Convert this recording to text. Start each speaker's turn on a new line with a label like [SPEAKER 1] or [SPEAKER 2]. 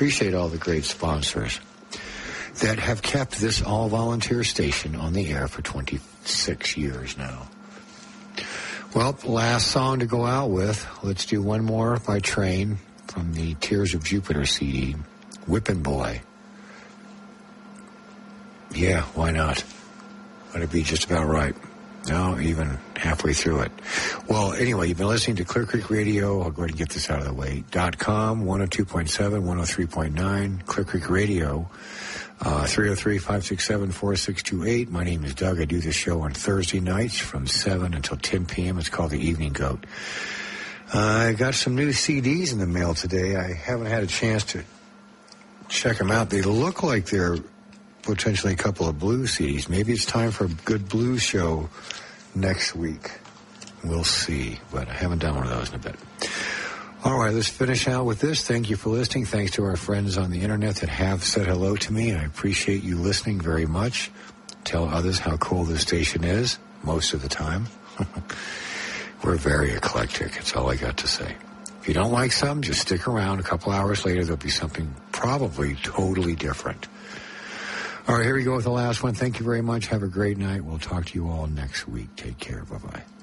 [SPEAKER 1] appreciate all the great sponsors that have kept this all-volunteer station on the air for 26 years now. Well, last song to go out with. Let's do one more by Train from the Tears of Jupiter CD, Whippin' Boy. Yeah, why not? That'd be just about right. No, even halfway through it. Well, anyway, you've been listening to Clear Creek Radio. I'll go ahead and get this out of the way. .com, 102.7, 103.9, Clear Creek Radio, 303-567-4628. My name is Doug. I do this show on Thursday nights from 7 until 10 p.m. It's called The Evening Goat. I got some new CDs in the mail today. I haven't had a chance to check them out. They look like they're potentially a couple of blues CDs. Maybe it's time for a good blues show next week. We'll see, but I haven't done one of those in a bit. All right, let's finish out with this. Thank you for listening. Thanks to our friends on the internet that have said hello to me. I appreciate you listening very much. Tell others how cool this station is most of the time. We're very eclectic. That's all I got to say. If you don't like some, just stick around. A couple hours later, there'll be something probably totally different. All right, here we go with the last one. Thank you very much. Have a great night. We'll talk to you all next week. Take care. Bye-bye.